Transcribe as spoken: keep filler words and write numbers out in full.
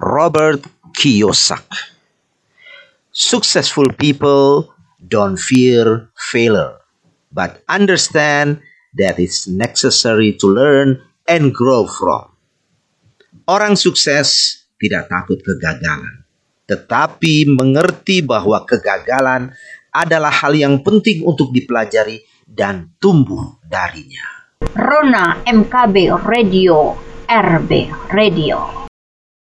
Robert Kiyosaki. Successful people don't fear failure, but understand that it's necessary to learn and grow from. Orang sukses tidak takut kegagalan, tetapi mengerti bahwa kegagalan adalah hal yang penting untuk dipelajari dan tumbuh darinya. Rona M K B Radio, R B Radio.